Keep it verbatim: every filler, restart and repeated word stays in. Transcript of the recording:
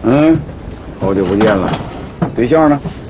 嗯，好久不见了，对象呢？